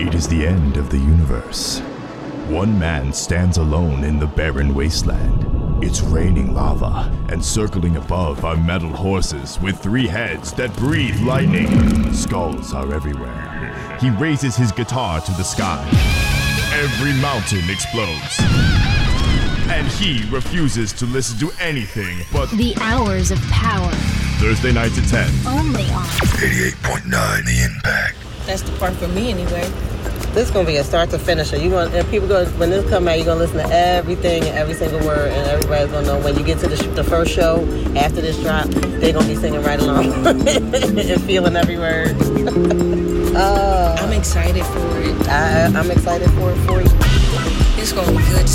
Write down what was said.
It is the end of the universe. One man stands alone in the barren wasteland. It's raining lava, and circling above are metal horses with 3 heads that breathe lightning. Skulls are everywhere. He raises his guitar to the sky. Every mountain explodes. And he refuses to listen to anything but The Hours of Power. Thursday nights at 10. Only on 88.9 The Impact. That's the part for me anyway. This is gonna be a start to finish. When this come out, you're gonna listen to everything and every single word, and everybody's gonna know when you get to the first show after this drop, they're gonna be singing right along and feeling every word. I'm excited for it. I'm excited for it for you. It's gonna be good.